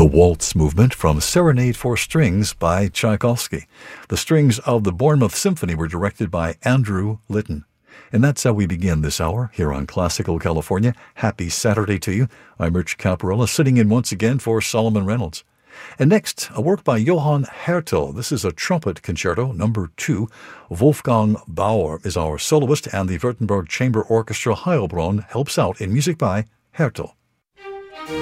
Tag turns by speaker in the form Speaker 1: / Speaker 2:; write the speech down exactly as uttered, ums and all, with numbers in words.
Speaker 1: waltz movement from Serenade for Strings by Tchaikovsky. The strings of the Bournemouth Symphony were directed by Andrew Litton. And that's how we begin this hour here on Classical California. Happy Saturday to you. I'm Rich Caparella, sitting in once again for Solomon Reynolds. And next, a work by Johann Hertel. This is a trumpet concerto, number two. Wolfgang Bauer is our soloist, and the Württemberg Chamber Orchestra Heilbronn helps out in music by Hertel.